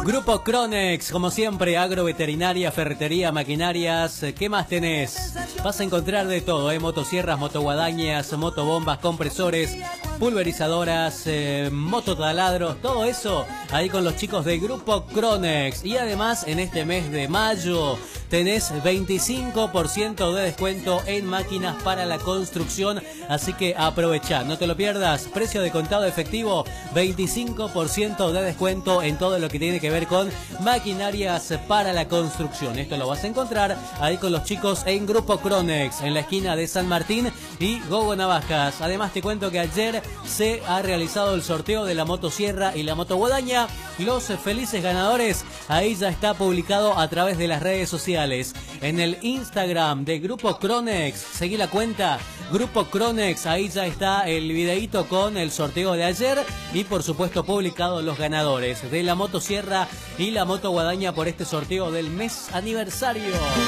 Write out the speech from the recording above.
Grupo Cronex, como siempre, agroveterinaria, ferretería, maquinarias. ¿Qué más tenés? Vas a encontrar de todo, motosierras, motoguadañas, motobombas, compresores, pulverizadoras, mototaladros, todo eso ahí con los chicos de Grupo Cronex. Y además, en este mes de mayo, tenés 25% de descuento en máquinas para la construcción, así que aprovechá, no te lo pierdas. Precio de contado efectivo, 25% de descuento en todo lo que tiene que ver con maquinarias para la construcción. Esto lo vas a encontrar ahí con los chicos en Grupo Cronex, en la esquina de San Martín y Gogo Navajas. Además te cuento que ayer se ha realizado el sorteo de la motosierra y la motoguadaña. Los felices ganadores, ahí ya está publicado a través de las redes sociales. En el Instagram de Grupo Cronex, seguí la cuenta Grupo Cronex, ahí ya está el videíto con el sorteo de ayer y por supuesto publicado los ganadores de la motosierra y la motoguadaña por este sorteo del mes aniversario.